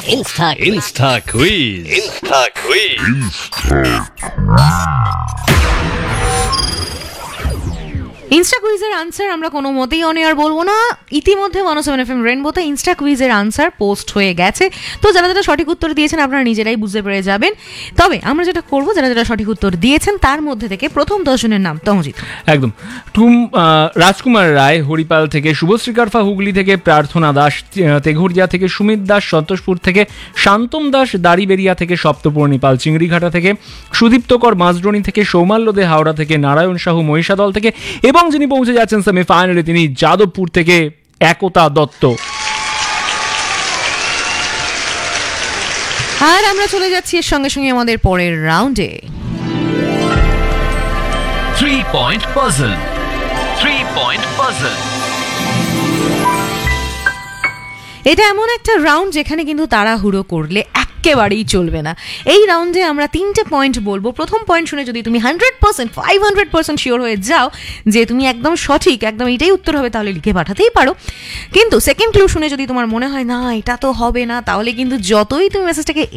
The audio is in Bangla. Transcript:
Insta Quiz. ইনস্টা কুইজের আনসার আমরা কোনো মতেই অন এয়ার বলবো না। ইতিমধ্যে 107 FM রেনবোতে ইনস্টা কুইজের আনসার পোস্ট হয়ে গেছে, তো যারা যারা সঠিক উত্তর দিয়েছেন আপনারা নিজেরাই বুঝতে পেরে যাবেন। তবে আমরা যেটা করবো, যারা যারা সঠিক উত্তর দিয়েছেন তার মধ্যে থেকে প্রথম 10 জনের নাম তমজিৎ। একদম। রাজকুমার রায় হরিপাল থেকে, শুভশ্রী কারফা হুগলি থেকে, প্রার্থনা দাস তেঘরিয়া থেকে, সুমিত দাস সন্তোষপুর থেকে, শান্তম দাস দাড়িবেরিয়া থেকে, সপ্তপূর্ণী পাল চিংড়িঘাটা থেকে, সুদীপ্ত কর মাঝড্রণী থেকে, সৌমাল্য দে হাওড়া থেকে, নারায়ণ সাহু মহিষাদল থেকে এবং যিনি পৌঁছে যাচ্ছেন সেমিফাইনালে তিনি যাদবপুর থেকে একতা দত্ত। আর আমরা চলে যাচ্ছি এর সঙ্গে সঙ্গে আমাদের পরের রাউন্ডে। 3-point puzzle. এটা এমন একটা রাউন্ড যেখানে কিন্তু তাড়াহুড়ো করলে একেবারেই চলবে না। এই রাউন্ডে আমরা 3টে পয়েন্ট বলবো। প্রথম পয়েন্ট শুনে যদি তুমি 100% 500% শিওর হয়ে যাও যে তুমি একদম সঠিক, একদম এটাই উত্তর হবে, তাহলে লিখে পাঠাতেই পারো। কিন্তু সেকেন্ড ক্লু শুনে যদি তোমার মনে হয় না এটা তো হবে না, তাহলে কিন্তু যতই তুমি মেসেজটাকে